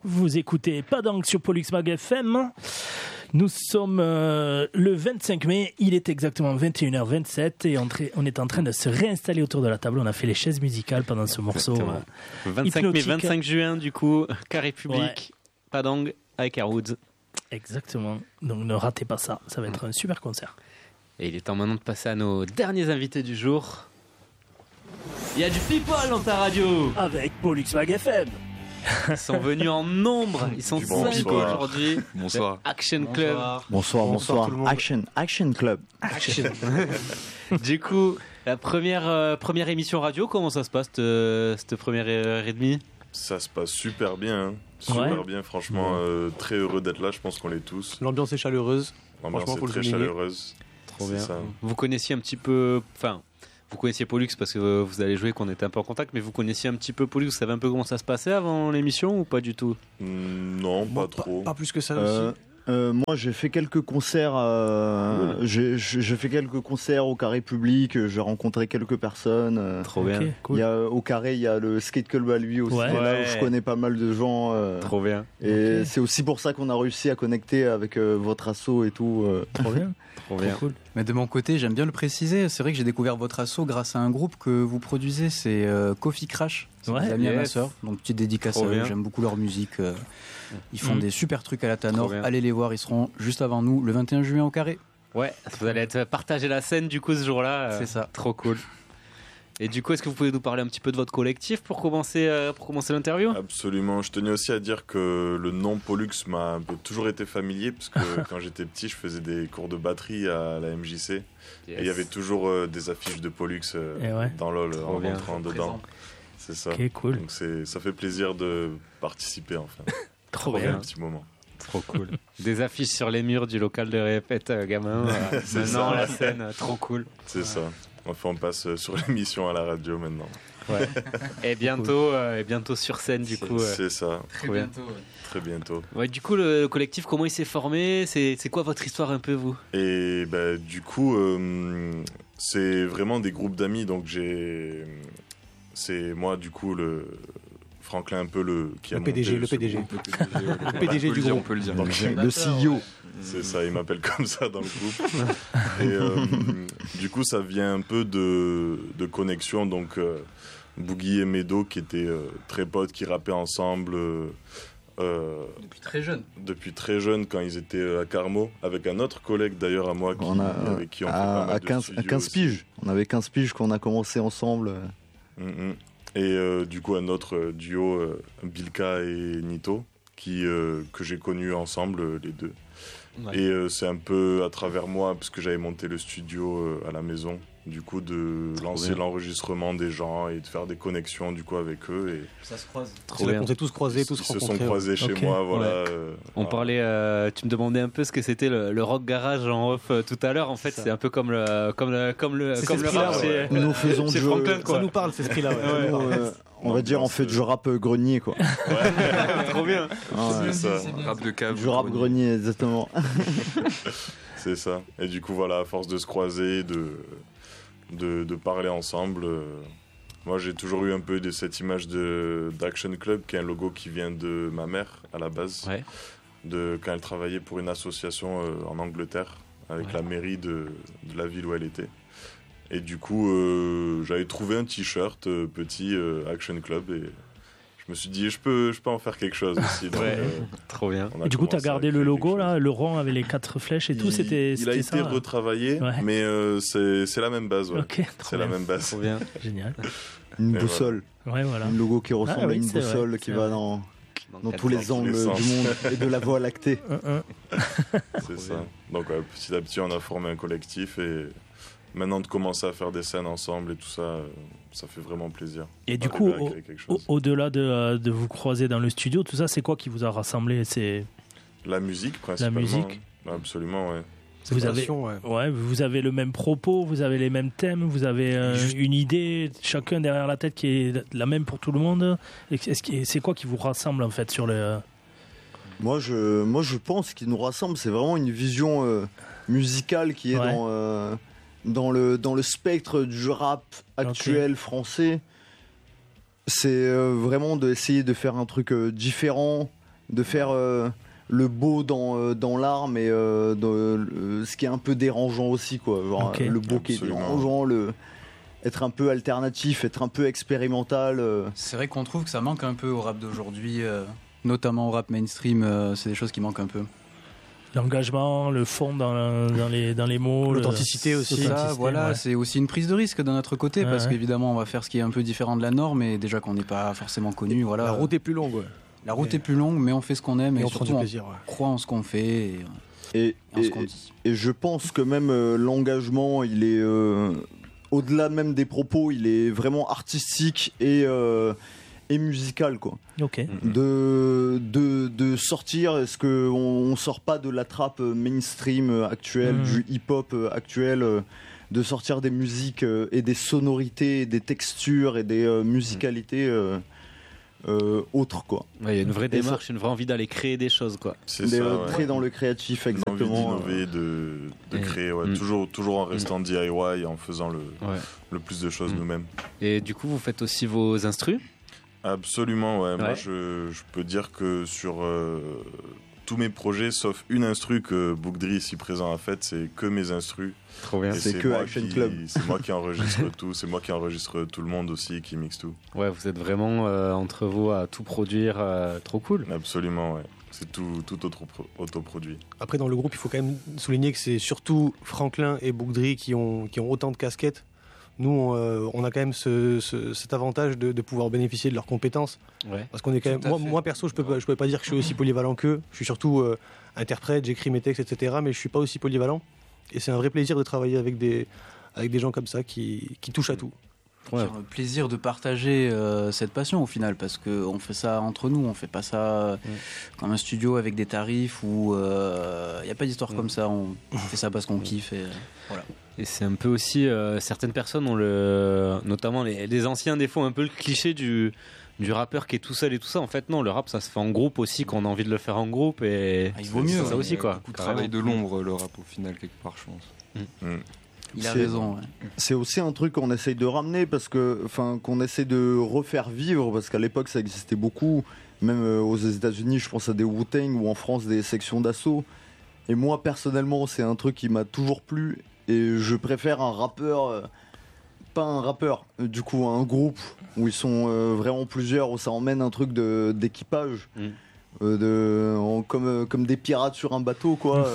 Vous écoutez Padang sur Pollux Mag FM. Nous sommes le 25 mai, il est exactement 21h27 et on est en train de se réinstaller autour de la table. On a fait les chaises musicales pendant ce morceau. 25 mai, 25 juin du coup, Carré Public, Padang avec Airwoods. Exactement, donc ne ratez pas ça, ça va être un super concert. Et il est temps maintenant de passer à nos derniers invités du jour. Il y a du people dans ta radio. Avec Pollux Mag FM. Ils sont venus en nombre, ils sont 5 aujourd'hui. Bonsoir. Action Club. Bonsoir. Action Club. Du coup, la première émission radio, comment ça se passe cette première heure et demie? Ça se passe super bien, super bien, franchement, très heureux d'être là, je pense qu'on l'est tous. L'ambiance est chaleureuse. L'ambiance est très chaleureuse. Trop bien. Ça. Vous connaissiez un petit peu, vous connaissiez Pollux parce que vous allez jouer, qu'on était un peu en contact, mais vous connaissiez un petit peu Pollux, vous savez un peu comment ça se passait avant l'émission ou pas du tout? Non, pas trop. Pas plus que ça aussi. Moi j'ai fait quelques concerts j'ai fait quelques concerts au Carré Public, j'ai rencontré quelques personnes. Trop bien. Okay, cool. Il y a au Carré, il y a le skate club à lui aussi, là où je connais pas mal de gens. Trop bien. Et c'est aussi pour ça qu'on a réussi à connecter avec votre asso et tout. Trop bien. Trop bien. Cool. Mais de mon côté, j'aime bien le préciser. C'est vrai que j'ai découvert votre asso grâce à un groupe que vous produisez, c'est Coffee Crash. C'est des amis à ma sœur. Donc petite dédicace à eux. J'aime beaucoup leur musique. Ils font des super trucs à la Tanor. Allez les voir, ils seront juste avant nous le 21 juin au Carré. Ouais, vous allez partager la scène du coup ce jour-là. C'est ça. Trop cool. Et du coup, est-ce que vous pouvez nous parler un petit peu de votre collectif pour commencer l'interview? Absolument. Je tenais aussi à dire que le nom Pollux m'a un peu toujours été familier parce que quand j'étais petit, je faisais des cours de batterie à la MJC. Yes. Et il y avait toujours des affiches de Pollux dans LOL en rentrant dedans. C'est ça. Ok, cool. Donc ça fait plaisir de participer enfin. Trop bien. Un petit moment. Trop cool. Des affiches sur les murs du local de répète gamin. Maintenant la scène, trop cool. C'est ça. Enfin, on passe sur l'émission à la radio maintenant. Ouais. Et bientôt sur scène du coup. C'est ça. Très bientôt. Ouais. Très bientôt. Ouais, du coup, le collectif, comment il s'est formé? C'est quoi votre histoire un peu, vous? Et du coup, c'est vraiment des groupes d'amis. Donc c'est moi du coup Franklin un peu le PDG du groupe, on peut le dire. Donc, le CEO. C'est ça, il m'appelle comme ça dans le groupe. Et du coup, ça vient un peu de connexion. Donc, Boogie et Medo, qui étaient très potes, qui rappaient ensemble. Depuis très jeune, quand ils étaient à Carmo, avec un autre collègue d'ailleurs à moi, avec qui on fait pas mal de 15 piges. On avait 15 piges qu'on a commencé ensemble. Et du coup, un autre duo, Bilka et Nito, que j'ai connu ensemble, les deux. Ouais. Et c'est un peu à travers moi, parce que j'avais monté le studio à la maison, du coup, de lancer l'enregistrement des gens et de faire des connexions, du coup, avec eux. Et ça se croise. On s'est tous croisés, tous rencontrés. Ils se sont croisés chez moi, voilà. Ouais. On parlait, tu me demandais un peu ce que c'était le rock garage en off tout à l'heure. En fait, c'est un peu comme le rap chez nous faisons chez Franklin, quoi. Ça nous parle, c'est ce prix-là. On va dire, on fait du rap grenier, quoi. Ouais, trop bien. C'est ça. Rap de cave. Du rap grenier, exactement. C'est ça. Et du coup, voilà, à force de se croiser, de parler ensemble, moi j'ai toujours eu un peu cette image d'Action Club, qui est un logo qui vient de ma mère à la base, quand elle travaillait pour une association en Angleterre, avec la mairie de la ville où elle était. Et du coup, j'avais trouvé un t-shirt petit Action Club et je me suis dit, je peux en faire quelque chose aussi. Donc, trop bien. Et du coup, tu as gardé le logo, là, le rond avec les 4 flèches et tout, c'était il a été retravaillé, mais c'est la même base. Ouais. Okay, c'est la même base. Trop bien. Génial. Une boussole. Ouais, voilà. Un logo qui ressemble à une boussole qui va dans tous les angles du monde et de la voie lactée. C'est ça. Donc, petit à petit, on a formé un collectif et maintenant de commencer à faire des scènes ensemble et tout ça, ça fait vraiment plaisir. Et du coup, au-delà de vous croiser dans le studio, tout ça, c'est quoi qui vous a rassemblé? C'est la musique principalement. La musique. Absolument, ouais. Vous avez le même propos, vous avez les mêmes thèmes, vous avez une idée, chacun derrière la tête qui est la même pour tout le monde. C'est quoi qui vous rassemble en fait sur le... Moi, je pense qu'il nous rassemble, c'est vraiment une vision musicale qui est dans le spectre du rap actuel français. C'est vraiment d'essayer de faire un truc différent de faire le beau dans l'art, mais ce qui est un peu dérangeant aussi, quoi. Genre, le beau qui est dérangeant, être un peu alternatif, être un peu expérimental. C'est vrai qu'on trouve que ça manque un peu au rap d'aujourd'hui, notamment au rap mainstream, c'est des choses qui manquent un peu. L'engagement, le fond dans les mots, l'authenticité aussi. Ça, voilà, c'est aussi une prise de risque de notre côté, parce qu'évidemment on va faire ce qui est un peu différent de la norme, et déjà qu'on n'est pas forcément connu. Voilà. La route est plus longue. La route est plus longue, mais on fait ce qu'on aime, et on surtout prend du plaisir, on croit en ce qu'on fait et en ce qu'on dit. Et je pense que même l'engagement, il est au-delà même des propos, il est vraiment artistique et musical, quoi. Ok. De sortir, est-ce qu'on sort pas de la trappe mainstream actuelle, du hip-hop actuel, de sortir des musiques et des sonorités, des textures et des musicalités autres, quoi. Il y a une vraie démarche, une vraie envie d'aller créer des choses, quoi. C'est ça, très dans le créatif, exactement. Envie d'innover, de créer, toujours en restant DIY et en faisant le plus de choses nous-mêmes. Et du coup, vous faites aussi vos instrus ? Absolument, ouais. Moi, je peux dire que sur tous mes projets, sauf une instru que Boukdri ici présent a faite, c'est que mes instrus. Trop bien. C'est que Action Club. C'est moi qui enregistre tout, c'est moi qui enregistre tout le monde aussi, qui mixe tout. Ouais, vous êtes vraiment entre vous à tout produire, trop cool. Absolument, ouais. C'est tout autoproduit. Après, dans le groupe, il faut quand même souligner que c'est surtout Franklin et Boukdri qui ont autant de casquettes. Nous, on a quand même cet avantage de pouvoir bénéficier de leurs compétences. Ouais. Parce qu'on est quand même. Moi, perso, je peux pas dire que je suis aussi polyvalent qu'eux. Je suis surtout interprète, j'écris mes textes, etc. Mais je suis pas aussi polyvalent. Et c'est un vrai plaisir de travailler avec des gens comme ça qui touchent à tout. Ouais. Le plaisir de partager cette passion au final, parce qu'on fait ça entre nous, on fait pas ça comme un studio avec des tarifs où il n'y a pas d'histoire comme ça, on fait ça parce qu'on kiffe et voilà. Et c'est un peu aussi, certaines personnes ont notamment les anciens des fois un peu le cliché du rappeur qui est tout seul et tout ça. En fait non, le rap ça se fait en groupe aussi quand on a envie de le faire en groupe et il vaut mieux ça aussi quoi. Beaucoup de travail de l'ombre le rap au final quelque part je pense. Il a raison. Ouais. C'est aussi un truc qu'on essaye de ramener qu'on essaie de refaire vivre parce qu'à l'époque ça existait beaucoup, même aux États-Unis, je pense à des Wu-Tang ou en France des sections d'assaut. Et moi personnellement, c'est un truc qui m'a toujours plu et je préfère un rappeur, pas un rappeur, du coup un groupe où ils sont vraiment plusieurs, où ça emmène un truc d'équipage. Comme des pirates sur un bateau, quoi.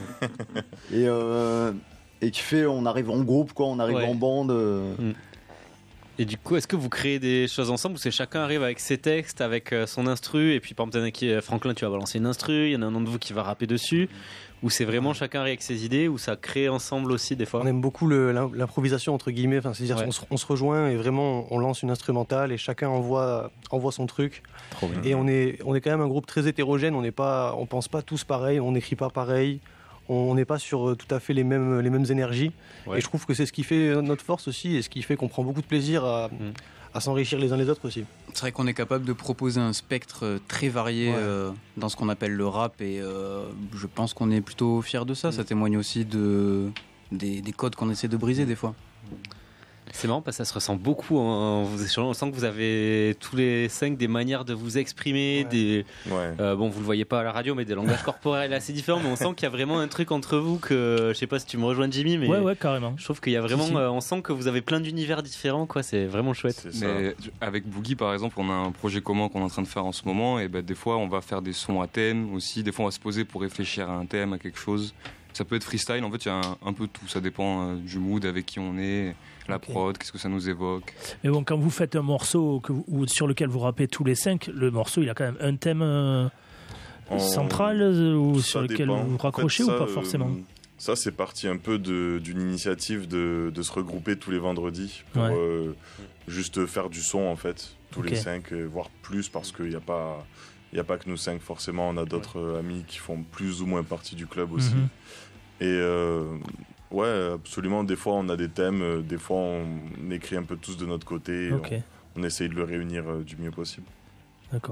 Et qui fait, on arrive en groupe, quoi, on arrive en bande. Et du coup, est-ce que vous créez des choses ensemble ou c'est chacun arrive avec ses textes, avec son instru, et puis par exemple, Franklin, tu vas balancer une instru, il y en a un de vous qui va rapper dessus, ou c'est vraiment chacun arrive avec ses idées, ou ça crée ensemble aussi des fois? On aime beaucoup l'improvisation, entre guillemets, c'est-à-dire on se rejoint et vraiment on lance une instrumentale et chacun envoie son truc. Trop bien. Et on est quand même un groupe très hétérogène, on pense pas tous pareil, on n'écrit pas pareil. On n'est pas sur tout à fait les mêmes énergies. Ouais. Et je trouve que c'est ce qui fait notre force aussi et ce qui fait qu'on prend beaucoup de plaisir à s'enrichir les uns les autres aussi. C'est vrai qu'on est capable de proposer un spectre très varié dans ce qu'on appelle le rap et je pense qu'on est plutôt fiers de ça. Ça témoigne aussi des codes qu'on essaie de briser des fois. C'est marrant parce que ça se ressent beaucoup en vous échangeant. On sent que vous avez tous les 5 des manières de vous exprimer, bon, vous le voyez pas à la radio, mais des langages corporels assez différents. Mais on sent qu'il y a vraiment un truc entre vous que je sais pas si tu me rejoins, Jimmy, mais ouais, carrément. Je trouve qu'il y a vraiment, on sent que vous avez plein d'univers différents, quoi. C'est vraiment chouette. Mais avec Boogie, par exemple, on a un projet commun qu'on est en train de faire en ce moment, et des fois, on va faire des sons à thème aussi. Des fois, on va se poser pour réfléchir à un thème, à quelque chose. Ça peut être freestyle, en fait, il y a un peu tout. Ça dépend du mood, avec qui on est, la prod, qu'est-ce que ça nous évoque. Mais bon, quand vous faites un morceau sur lequel vous rappez tous les 5, le morceau, il a quand même un thème central ou sur lequel vous raccrochez, en fait, ou pas forcément ça, c'est parti un peu d'une initiative de se regrouper tous les vendredis pour juste faire du son, en fait, tous les 5, voire plus, parce qu'il n'y a pas... Il n'y a pas que nous 5 forcément, on a d'autres amis qui font plus ou moins partie du club aussi. Et absolument, des fois on a des thèmes, des fois on écrit un peu tous de notre côté, on essaye de le réunir du mieux possible. D'accord.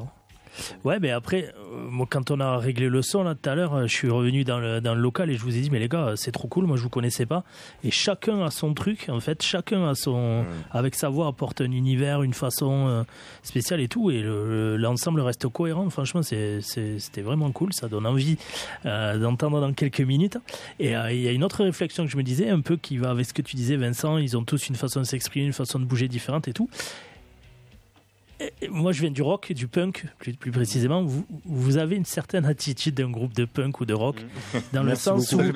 Ouais, mais après, moi, quand on a réglé le son là tout à l'heure, je suis revenu dans le local et je vous ai dit, mais les gars, c'est trop cool, moi je vous connaissais pas. Et chacun a son truc, en fait, chacun a son, avec sa voix, apporte un univers, une façon spéciale et tout, et l'ensemble reste cohérent. Franchement, c'était vraiment cool, ça donne envie d'entendre dans quelques minutes. Et il y a une autre réflexion que je me disais, un peu qui va avec ce que tu disais, Vincent, ils ont tous une façon de s'exprimer, une façon de bouger différente et tout. Moi, je viens du rock, du punk, plus précisément. Vous avez une certaine attitude d'un groupe de punk ou de rock, dans le sens où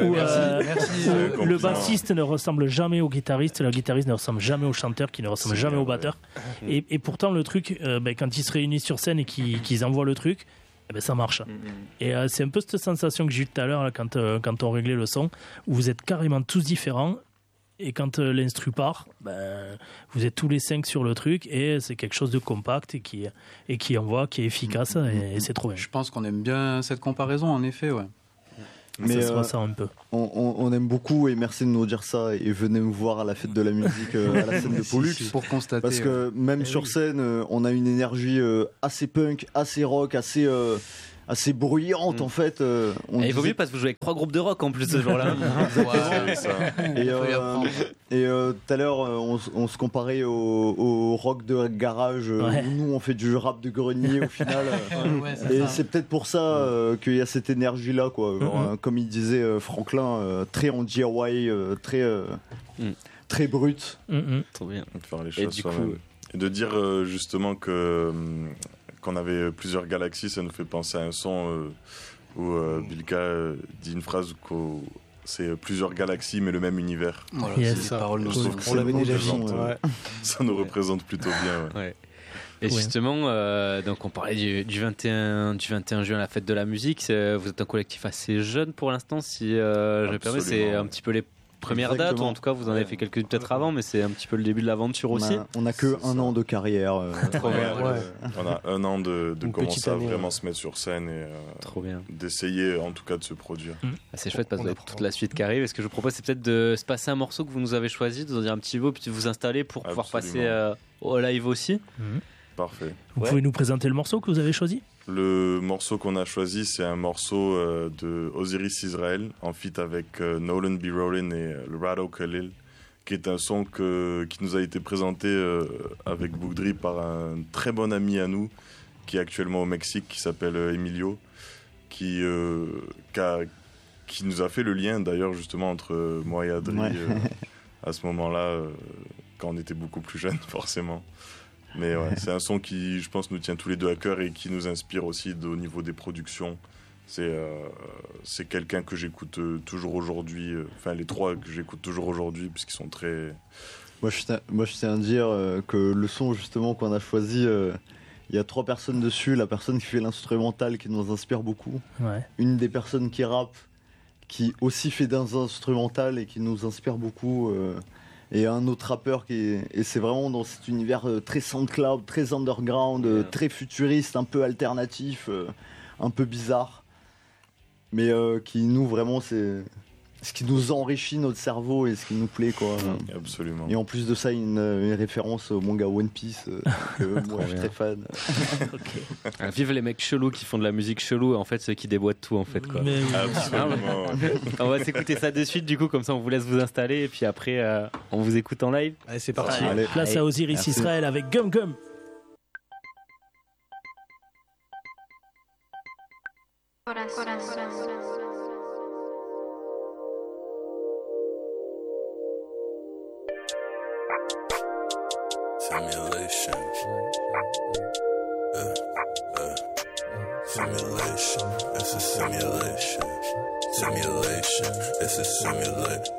le bassiste ne ressemble jamais au guitariste, le guitariste ne ressemble jamais au chanteur, qui ne ressemble jamais au batteur. Et pourtant, le truc, quand ils se réunissent sur scène et qu'ils envoient le truc, ça marche. Et c'est un peu cette sensation que j'ai eue tout à l'heure là, quand on réglait le son, où vous êtes carrément tous différents. Et quand l'instru part, vous êtes tous les 5 sur le truc et c'est quelque chose de compact et qui envoie, qui est efficace et c'est trop bien. Je pense qu'on aime bien cette comparaison, en effet, ouais. Mais ça se ressent un peu. On aime beaucoup et merci de nous dire ça et venez nous voir à la fête de la musique à la scène de Pollux pour constater. Parce que même sur scène, on a une énergie assez punk, assez rock, assez bruyante en fait. Il vaut mieux parce que vous jouez avec 3 groupes de rock en plus ce jour-là. Et tout à l'heure, on se comparait au rock de garage où nous on fait du rap de grenier au final. Et c'est peut-être pour ça qu'il y a cette énergie-là, quoi. Genre, comme il disait Franklin, très en DIY, très brut. Trop bien. De faire les choses soi-même. Et de dire justement qu'on avait plusieurs galaxies, ça nous fait penser à un son où Bilka dit une phrase où c'est plusieurs galaxies mais le même univers. Voilà, c'est ça. Je trouve que ça nous représente plutôt bien. Ouais. Et justement, donc on parlait du 21 juin, la fête de la musique. Vous êtes un collectif assez jeune pour l'instant, si je me permets. C'est un petit peu les première date, ou en tout cas vous en avez fait quelques peut-être avant, mais c'est un petit peu le début de l'aventure aussi. On a que un an de carrière. On a un an de commencer à vraiment se mettre sur scène et d'essayer en tout cas de se produire. C'est chouette parce que vous avez toute la suite qui arrive. Et ce que je vous propose, c'est peut-être de se passer un morceau que vous nous avez choisi, de nous en dire un petit mot, puis de vous installer pour pouvoir passer au live aussi. Parfait. Vous pouvez nous présenter le morceau que vous avez choisi ? Le morceau qu'on a choisi, c'est un morceau de Osiris Israel en feat avec Nolan B. Rollin et le Rado Khalil, qui est un son qui nous a été présenté avec Bougdri par un très bon ami à nous qui est actuellement au Mexique, qui s'appelle Emilio, qui nous a fait le lien d'ailleurs justement entre moi et Adri à ce moment-là, quand on était beaucoup plus jeunes forcément. Mais c'est un son qui, je pense, nous tient tous les deux à cœur et qui nous inspire aussi au niveau des productions. C'est quelqu'un que j'écoute toujours aujourd'hui, enfin les 3 que j'écoute toujours aujourd'hui, puisqu'ils sont très... Moi, je tiens à dire que le son justement qu'on a choisi, il y a 3 personnes dessus. La personne qui fait l'instrumental qui nous inspire beaucoup. Une des personnes qui rappe, qui aussi fait des instrumentales et qui nous inspire beaucoup... et un autre rappeur et c'est vraiment dans cet univers très SoundCloud, très underground, très futuriste, un peu alternatif, un peu bizarre, mais qui nous vraiment c'est ce qui nous enrichit notre cerveau et ce qui nous plaît, quoi. Absolument. Et en plus de ça, une référence au manga One Piece que moi je suis très fan. Vive les mecs chelous qui font de la musique chelou, en fait ceux qui déboîtent tout en fait, quoi. Absolument. On va s'écouter ça de suite du coup, comme ça on vous laisse vous installer et puis après on vous écoute en live. Allez, c'est parti. Place à Osiris Israel avec Gum Gum. Simulation. Simulation. It's a simulation. Simulation. It's a simulation.